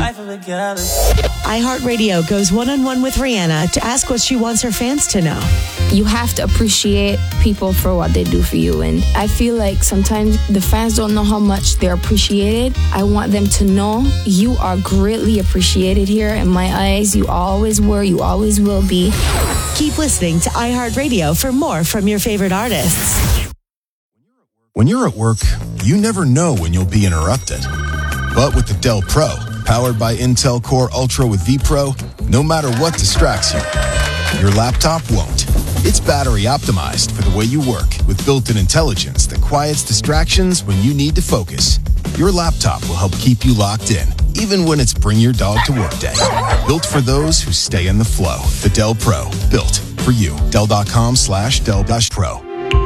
iHeartRadio goes one-on-one with Rihanna to ask what she wants her fans to know. You have to appreciate people for what they do for you. And I feel like sometimes the fans don't know how much they're appreciated. I want them to know you are greatly appreciated here. In my eyes, you always were, you always will be. Keep listening to iHeartRadio for more from your favorite artists. When you're at work, you never know when you'll be interrupted. But with the Dell Pro, powered by Intel Core Ultra with vPro, no matter what distracts you, your laptop won't. It's battery optimized for the way you work with built-in intelligence that quiets distractions when you need to focus. Your laptop will help keep you locked in, even when it's bring your dog to work day. Built for those who stay in the flow. The Dell Pro, built for you. Dell.com/Dell-Pro.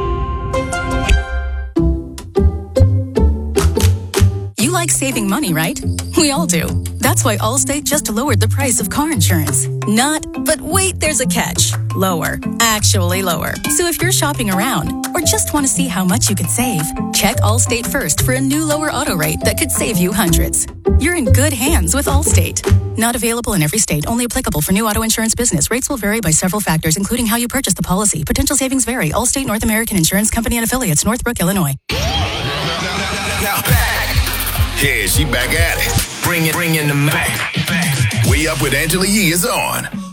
You like saving money, right? We all do. That's why Allstate just lowered the price of car insurance. But wait, there's a catch. Lower. Actually lower. So if you're shopping around or just want to see how much you could save, check Allstate first for a new lower auto rate that could save you hundreds. You're in good hands with Allstate. Not available in every state. Only applicable for new auto insurance business. Rates will vary by several factors, including how you purchase the policy. Potential savings vary. Allstate North American Insurance Company and Affiliates, Northbrook, Illinois. Now back. Yeah, she back at it. Bring in the Mac. We Up with Angela Yee is on.